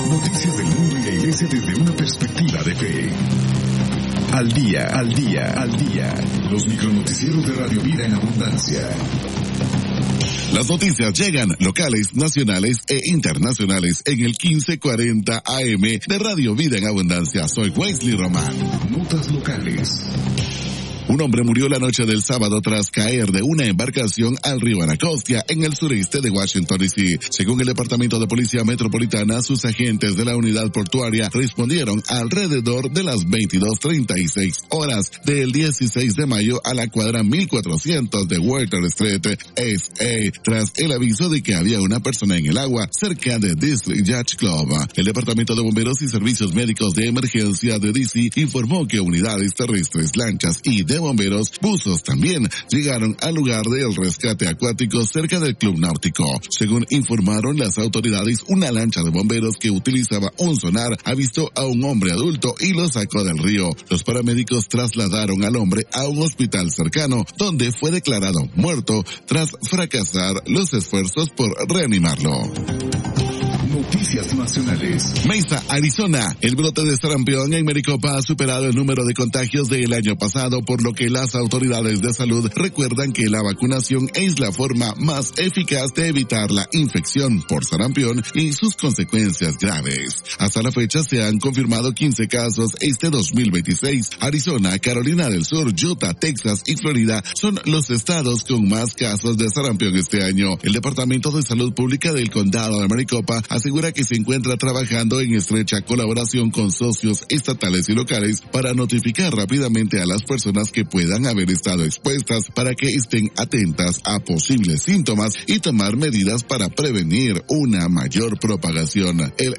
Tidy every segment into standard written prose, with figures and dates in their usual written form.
Noticias del mundo y la iglesia desde una perspectiva de fe. Al día, al día, al día. Los micronoticieros de Radio Vida en Abundancia. Las noticias llegan locales, nacionales e internacionales en el 1540 AM de Radio Vida en Abundancia. Soy Wesley Román. Notas locales. Un hombre murió la noche del sábado tras caer de una embarcación al río Anacostia en el sureste de Washington, D.C. Según el Departamento de Policía Metropolitana, sus agentes de la unidad portuaria respondieron alrededor de las 22:36 horas del 16 de mayo a la cuadra 1400 de Water Street, S.A., tras el aviso de que había una persona en el agua cerca de District Yacht Club. El Departamento de Bomberos y Servicios Médicos de Emergencia de D.C. informó que unidades terrestres, lanchas y de bomberos, buzos también llegaron al lugar del rescate acuático cerca del club náutico. Según informaron las autoridades, una lancha de bomberos que utilizaba un sonar avistó a un hombre adulto y lo sacó del río. Los paramédicos trasladaron al hombre a un hospital cercano, donde fue declarado muerto tras fracasar los esfuerzos por reanimarlo. Noticias nacionales. Mesa, Arizona. El brote de sarampión en Maricopa ha superado el número de contagios del año pasado, por lo que las autoridades de salud recuerdan que la vacunación es la forma más eficaz de evitar la infección por sarampión y sus consecuencias graves. Hasta la fecha se han confirmado 15 casos este 2026. Arizona, Carolina del Sur, Utah, Texas y Florida son los estados con más casos de sarampión este año. El Departamento de Salud Pública del Condado de Maricopa asegura que se encuentra trabajando en estrecha colaboración con socios estatales y locales para notificar rápidamente a las personas que puedan haber estado expuestas para que estén atentas a posibles síntomas y tomar medidas para prevenir una mayor propagación. El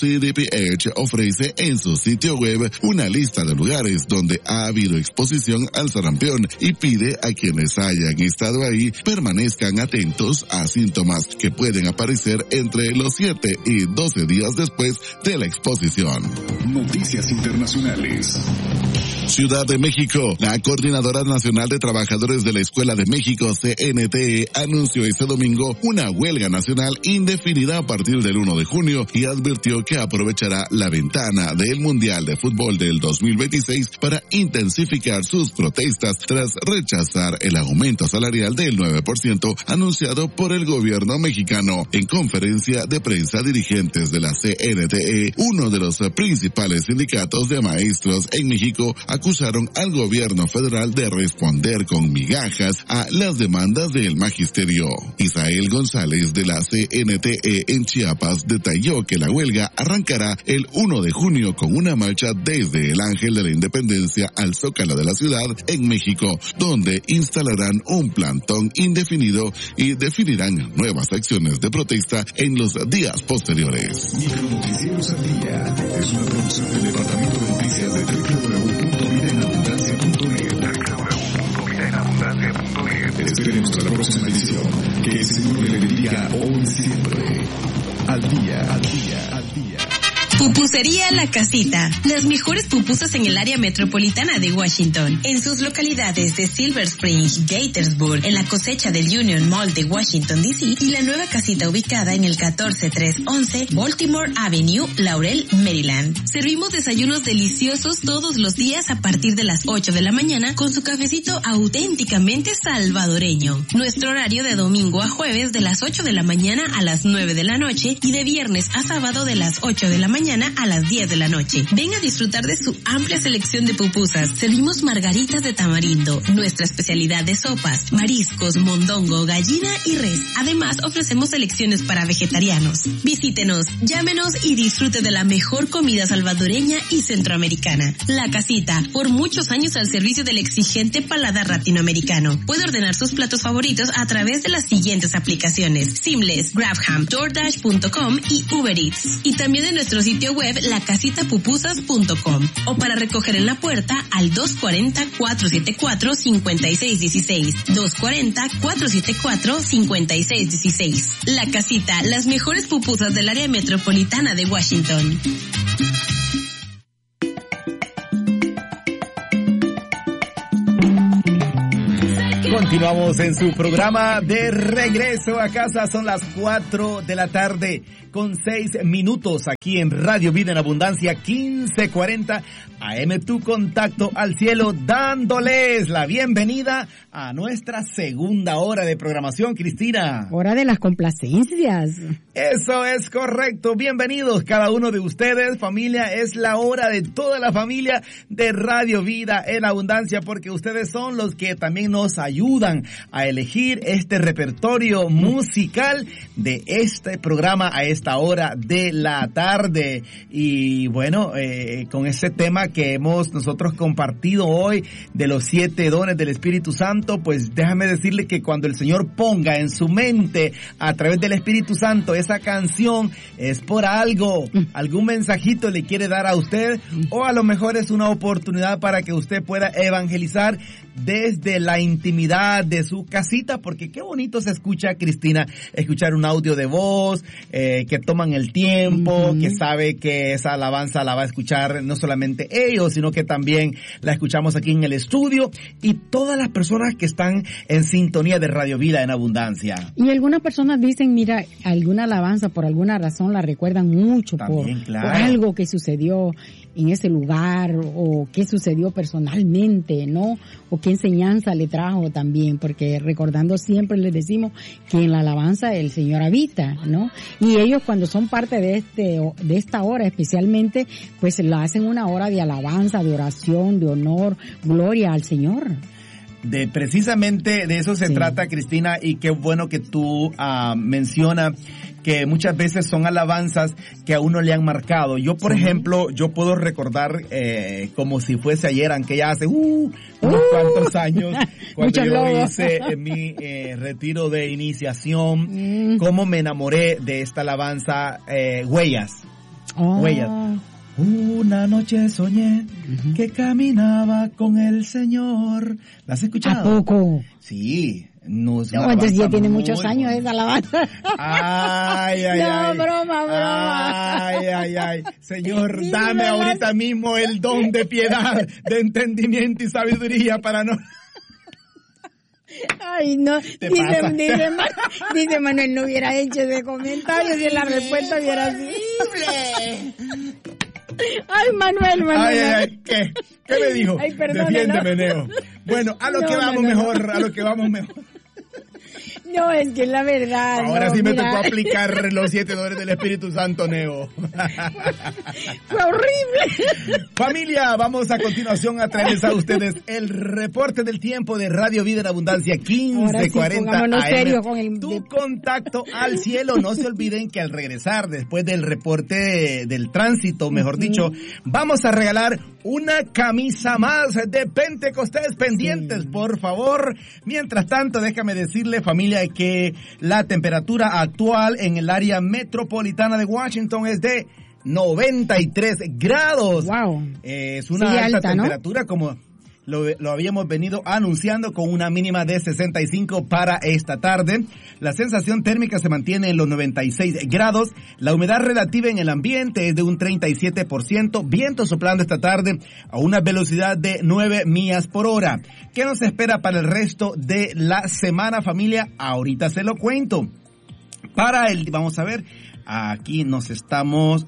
MCDPH ofrece en su sitio web una lista de lugares donde ha habido exposición al sarampión y pide a quienes hayan estado ahí permanezcan atentos a síntomas que pueden aparecer entre los 7 y 12 días después de la exposición. Noticias internacionales. Ciudad de México. La Coordinadora Nacional de Trabajadores de la Escuela de México, CNTE, anunció este domingo una huelga nacional indefinida a partir del 1 de junio y advirtió que aprovechará la ventana del Mundial de Fútbol del 2026 para intensificar sus protestas tras rechazar el aumento salarial del 9% anunciado por el gobierno mexicano. En conferencia de prensa, dirigentes de la CNTE, uno de los principales sindicatos de maestros en México, acusaron al gobierno federal de responder con migajas a las demandas del magisterio. Isael González de la CNTE en Chiapas detalló que la huelga arrancará el 1 de junio con una marcha desde el Ángel de la Independencia al Zócalo de la ciudad en México, donde instalarán un plantón indefinido y definirán nuevas acciones de protesta en los días posteriores. Micronoticieros al día es una producción del Departamento de Noticias de www.vidaenabundancia.net. Esperemos a la próxima edición. Que el Señor le bendiga hoy y siempre. Al día, al día, al día. Pupusería La Casita. Las mejores pupusas en el área metropolitana de Washington. En sus localidades de Silver Spring, Gaithersburg, en la cosecha del Union Mall de Washington, D.C. y la nueva casita ubicada en el 14311 Baltimore Avenue, Laurel, Maryland. Servimos desayunos deliciosos todos los días a partir de las 8 de la mañana con su cafecito auténticamente salvadoreño. Nuestro horario de domingo a jueves de las 8 de la mañana a las 9 de la noche y de viernes a sábado de las 8 de la mañana a las 10 de la noche. Ven a disfrutar de su amplia selección de pupusas. Servimos margaritas de tamarindo, nuestra especialidad de sopas, mariscos, mondongo, gallina y res. Además, ofrecemos selecciones para vegetarianos. Visítenos, llámenos y disfrute de la mejor comida salvadoreña y centroamericana. La Casita, por muchos años al servicio del exigente paladar latinoamericano. Puede ordenar sus platos favoritos a través de las siguientes aplicaciones: Seamless, Grabham, DoorDash.com y Uber Eats. Y también en nuestro sitio web lacasitapupusas.com o para recoger en la puerta al 240-474-5616. 240-474-5616. La Casita, las mejores pupusas del área metropolitana de Washington. Continuamos en su programa de regreso a casa. Son las 4 de la tarde con 6 minutos aquí en Radio Vida en Abundancia 1540 AM, tu contacto al cielo, dándoles la bienvenida a nuestra segunda hora de programación, Cristina. Hora de las complacencias. Eso es correcto. Bienvenidos cada uno de ustedes, familia. Es la hora de toda la familia de Radio Vida en Abundancia, porque ustedes son los que también nos ayudan a elegir este repertorio musical de este programa a esta hora de la tarde. Y bueno, con ese tema que hemos nosotros compartido hoy de los 7 dones del Espíritu Santo, pues déjame decirle que cuando el Señor ponga en su mente a través del Espíritu Santo esa canción, es por algo, algún mensajito le quiere dar a usted, o a lo mejor es una oportunidad para que usted pueda evangelizar desde la intimidad de su casita, porque qué bonito se escucha, Cristina, escuchar un audio de voz, que toman el tiempo, que sabe que esa alabanza la va a escuchar no solamente ellos, sino que también la escuchamos aquí en el estudio, y todas las personas que están en sintonía de Radio Vida en Abundancia. Y algunas personas dicen, mira, alguna alabanza por alguna razón la recuerdan mucho también, por algo que sucedió en ese lugar, o qué sucedió personalmente, ¿no? O qué enseñanza le trajo también, porque recordando siempre les decimos que en la alabanza el Señor habita, ¿no? Y ellos cuando son parte de esta hora especialmente, pues la hacen una hora de alabanza, de oración, de honor, gloria al Señor. Precisamente de eso se trata, Cristina, y qué bueno que tú mencionas que muchas veces son alabanzas que a uno le han marcado. Yo, por ejemplo, yo puedo recordar como si fuese ayer, aunque ya hace unos cuantos años, cuando yo hice mi retiro de iniciación, cómo me enamoré de esta alabanza, Huellas. Huellas. Una noche soñé que caminaba con el Señor. ¿La has escuchado? ¿A poco? Sí. No, entonces ya tiene muchos años esa alabanza. Ay, ay, ay. No, broma. Ay. Señor, sí, dame ahorita mismo el don de piedad, de entendimiento y sabiduría para no... Ay, no, dice Manuel, no hubiera hecho ese comentario si la respuesta hubiera sido... Ay, Manuel. Ay, ¿qué me dijo? Ay, perdón. Defiéndeme, Neo. Bueno, a lo que vamos mejor. No, es que la verdad. Ahora sí me tocó aplicar los 7 dones del Espíritu Santo, Neo. Fue horrible. Familia, vamos a continuación a traerles a ustedes el reporte del tiempo de Radio Vida en Abundancia 1540 AM. Tu contacto al cielo. No se olviden que al regresar, después del reporte del tránsito, mejor dicho, vamos a regalar una camisa más de Pentecostés. Pendientes, por favor. Mientras tanto, déjame decirle, familia, que la temperatura actual en el área metropolitana de Washington es de 93 grados. Wow. Es una alta temperatura, ¿no? Como lo habíamos venido anunciando, con una mínima de 65 para esta tarde. La sensación térmica se mantiene en los 96 grados. La humedad relativa en el ambiente es de un 37%. Viento soplando esta tarde a una velocidad de 9 millas por hora. ¿Qué nos espera para el resto de la semana, familia? Ahorita se lo cuento. Vamos a ver. Aquí nos estamos,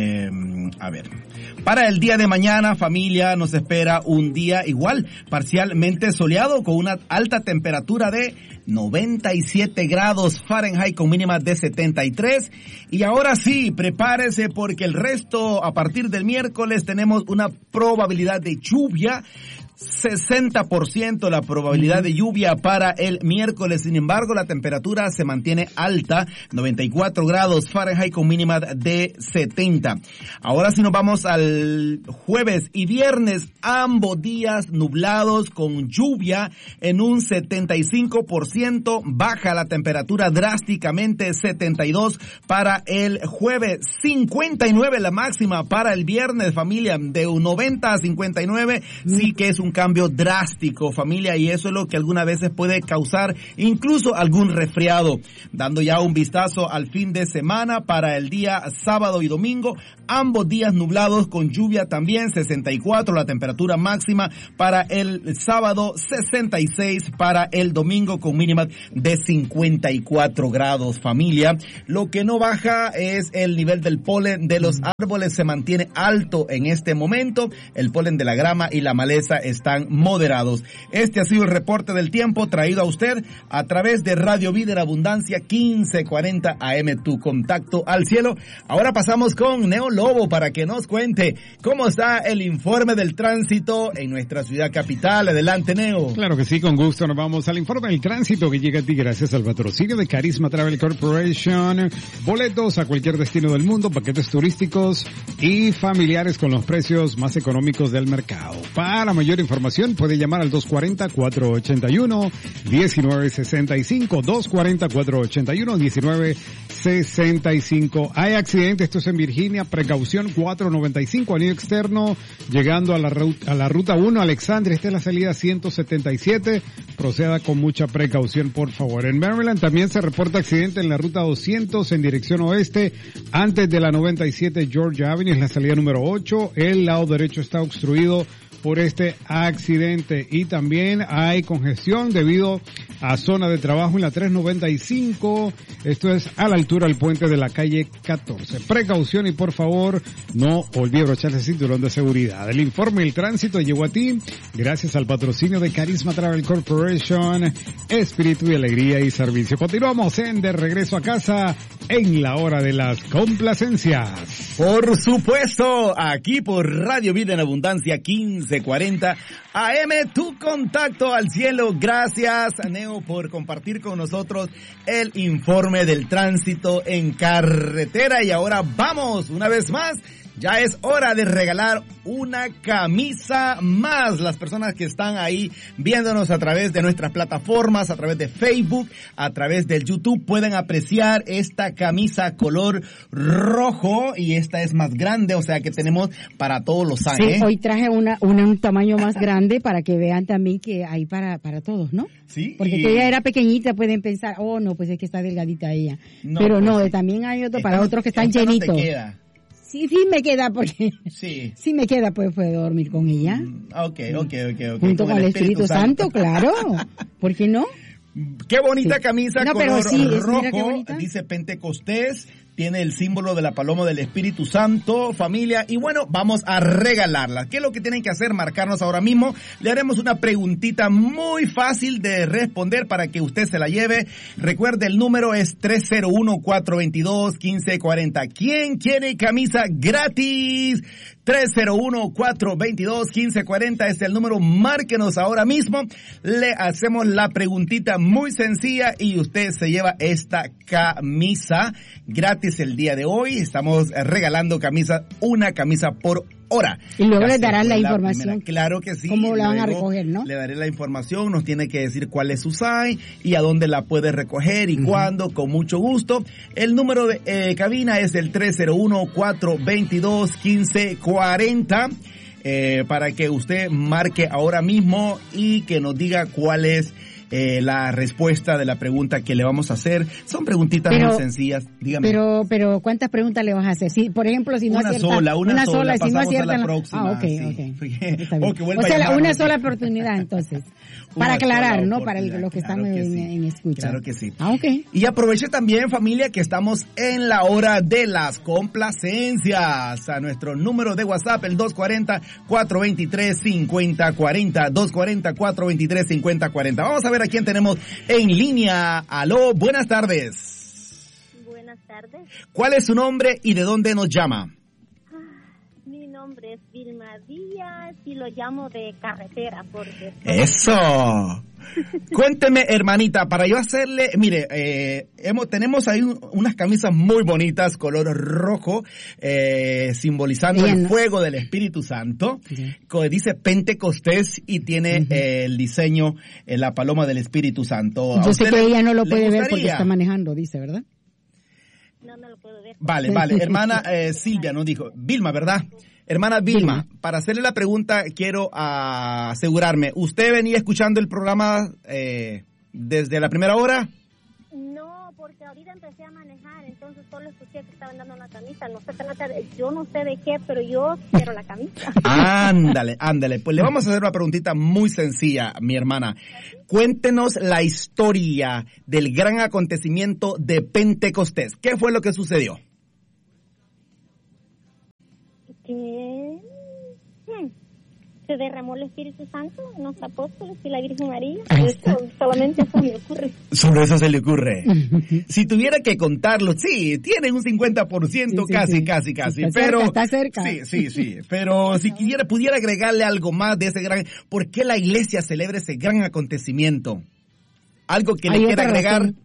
para el día de mañana, familia, nos espera un día igual, parcialmente soleado, con una alta temperatura de 97 grados Fahrenheit con mínima de 73. Y ahora sí, prepárese, porque el resto, a partir del miércoles, tenemos una probabilidad de lluvia. 60% la probabilidad de lluvia para el miércoles. Sin embargo, la temperatura se mantiene alta, 94 grados Fahrenheit con mínima de 70. Ahora sí nos vamos al jueves y viernes, ambos días nublados con lluvia en un 75%, baja la temperatura drásticamente, 72 para el jueves, 59 la máxima para el viernes, familia, de un 90 a 59, sí que es un cambio drástico, familia, y eso es lo que algunas veces puede causar incluso algún resfriado. Dando ya un vistazo al fin de semana para el día sábado y domingo, ambos días nublados con lluvia también, 64 la temperatura máxima para el sábado, 66 para el domingo con mínima de 54 grados, familia. Lo que no baja es el nivel del polen de los árboles, se mantiene alto en este momento. El polen de la grama y la maleza están moderados. Este ha sido el reporte del tiempo traído a usted a través de Radio Vida en Abundancia 1540 AM, tu contacto al cielo. Ahora pasamos con Neo Lobo para que nos cuente cómo está el informe del tránsito en nuestra ciudad capital. Adelante, Neo. Claro que sí, con gusto. Nos vamos al informe del tránsito que llega a ti gracias al patrocinio de Carisma Travel Corporation. Boletos a cualquier destino del mundo, paquetes turísticos y familiares con los precios más económicos del mercado. Para mayor información puede llamar al 240-481-1965, 240-481-1965. Hay accidentes, esto es en Virginia, precaución 495, anillo externo, llegando a la ruta 1, Alexandria, esta es la salida 177, proceda con mucha precaución, por favor. En Maryland también se reporta accidente en la ruta 200 en dirección oeste, antes de la 97 Georgia Avenue, es la salida número 8, el lado derecho está obstruido por este accidente y también hay congestión debido a zona de trabajo en la 395, esto es a la altura del puente de la calle 14. Precaución y por favor no olvide brocharse el cinturón de seguridad. El informe del tránsito llegó a ti gracias al patrocinio de Carisma Travel Corporation, espíritu y alegría y servicio. Continuamos en De Regreso a Casa en la hora de las complacencias. Por supuesto, aquí por Radio Vida en Abundancia 1540 AM, tu contacto al cielo. Gracias, Neo, por compartir con nosotros el informe del tránsito en carretera. Y ahora vamos, una vez más, ya es hora de regalar una camisa más. Las personas que están ahí viéndonos a través de nuestras plataformas, a través de Facebook, a través del YouTube, pueden apreciar esta camisa color rojo y esta es más grande, o sea que tenemos para todos los años. Sí, hoy traje un tamaño más grande para que vean también que hay para todos, ¿no? Sí. Porque que ella era pequeñita, pueden pensar, oh no, pues es que está delgadita ella. No, pero pues, no, sí. También hay otro para otros que están llenitos. No te queda. Sí me queda porque sí me queda, pues puedo dormir con ella. Okay. Junto con el Espíritu Santo, claro. ¿Por qué no? Qué bonita camisa color rojo, mira qué bonita. Dice Pentecostés, tiene el símbolo de la paloma del Espíritu Santo, familia, y bueno, vamos a regalarla. ¿Qué es lo que tienen que hacer? Marcarnos ahora mismo. Le haremos una preguntita muy fácil de responder para que usted se la lleve. Recuerde, el número es 301-422-1540. ¿Quién quiere camisa gratis? 301-422-1540 es el número, márquenos ahora mismo, le hacemos la preguntita muy sencilla y usted se lleva esta camisa gratis el día de hoy. Estamos regalando una camisa por hora. Y luego le darán la información. Claro que sí. ¿Cómo la van a recoger, no? Le daré la información, nos tiene que decir cuál es su size y a dónde la puede recoger y cuándo, con mucho gusto. El número de cabina es el 301-422-1540 para que usted marque ahora mismo y que nos diga cuál es la respuesta de la pregunta que le vamos a hacer. Son preguntitas muy sencillas. Dígame. Pero ¿cuántas preguntas le vas a hacer? Si, por ejemplo, si no acierta una sola, si no acierta a la próxima. Okay. O sea, una sola oportunidad entonces. Para aclarar, ¿no? Para los que están en escucha. Claro que sí. Okay. Y aproveche también, familia, que estamos en la hora de las complacencias. A nuestro número de WhatsApp, el 240-423-5040. 240-423-5040. Vamos a ver a quién tenemos en línea. Aló, buenas tardes. Buenas tardes. ¿Cuál es su nombre y de dónde nos llama? Mi nombre es Vilma Díaz y lo llamo de carretera porque... ¡Eso! Cuénteme, hermanita, para yo hacerle, mire, tenemos ahí unas camisas muy bonitas, color rojo, simbolizando el fuego del Espíritu Santo, que dice Pentecostés y tiene el diseño, la paloma del Espíritu Santo. Yo sé que ella no lo puede ver porque está manejando, dice, ¿verdad? No lo puedo ver. Vale, hermana Silvia nos dijo, Vilma, ¿verdad? Hermana Vilma, para hacerle la pregunta, quiero asegurarme, ¿usted venía escuchando el programa desde la primera hora? No, porque ahorita empecé a manejar, entonces solo escuché que estaban dando una camisa. No se trata de, yo no sé de qué, pero yo quiero la camisa. Ándale. Pues le vamos a hacer una preguntita muy sencilla, mi hermana. Cuéntenos la historia del gran acontecimiento de Pentecostés. ¿Qué fue lo que sucedió? Que se derramó el Espíritu Santo en los apóstoles y la Virgen María. Solamente eso me ocurre. Solo eso se le ocurre. Si tuviera que contarlo, sí, tiene un 50%, casi. Pero está cerca. Sí. Pero si pudiera agregarle algo más de ese gran, ¿por qué la iglesia celebra ese gran acontecimiento? Algo que le quiera agregar. Razón.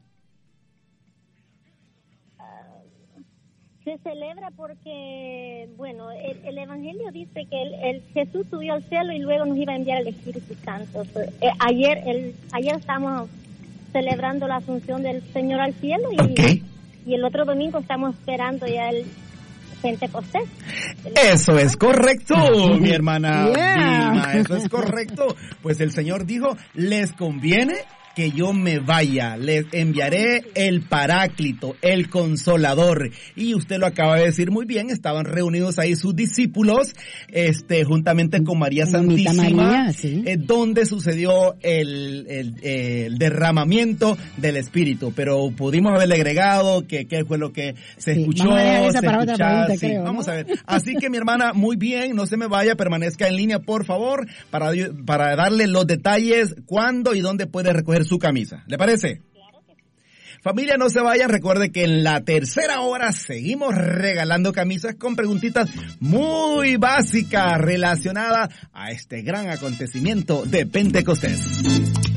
Se celebra porque, bueno, el Evangelio dice que el Jesús subió al cielo y luego nos iba a enviar el Espíritu Santo. Ayer estábamos celebrando la asunción del Señor al cielo y el otro domingo estamos esperando ya el Pentecostés. Eso es correcto, mi hermana Vilma, eso es correcto. Pues el Señor dijo, les conviene que yo me vaya, les enviaré el Paráclito, el Consolador. Y usted lo acaba de decir muy bien, estaban reunidos ahí sus discípulos, juntamente con María Santísima, María, sí. Donde sucedió el derramamiento del Espíritu. Pero pudimos haberle agregado qué fue lo que se escuchó. Vamos a dejar esa para otra pregunta, creo, ¿no? Vamos a ver. Así que mi hermana, muy bien, no se me vaya, permanezca en línea, por favor, para darle los detalles, cuándo y dónde puede recoger su camisa. ¿Le parece? Claro que sí. Familia, no se vayan. Recuerde que en la tercera hora seguimos regalando camisas con preguntitas muy básicas relacionadas a este gran acontecimiento de Pentecostés.